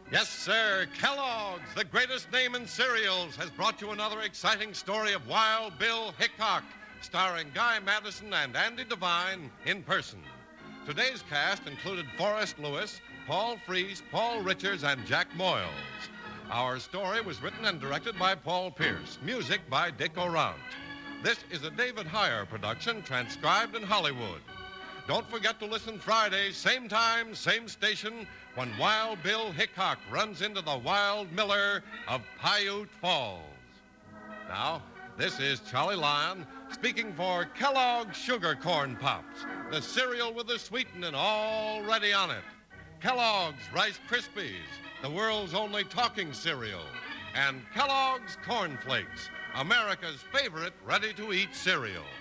Yes, sir. Kellogg's, the greatest name in cereals, has brought you another exciting story of Wild Bill Hickok, starring Guy Madison and Andy Devine in person. Today's cast included Forrest Lewis, Paul Frees, Paul Richards, and Jack Moyles. Our story was written and directed by Paul Pierce. Music by Dick Orant. This is a David Heyer production, transcribed in Hollywood. Don't forget to listen Friday, same time, same station, when Wild Bill Hickok runs into the Wild Miller of Paiute Falls. Now, this is Charlie Lyon speaking for Kellogg's Sugar Corn Pops, the cereal with the sweetening already on it. Kellogg's Rice Krispies, the world's only talking cereal. And Kellogg's Corn Flakes, America's favorite ready-to-eat cereal.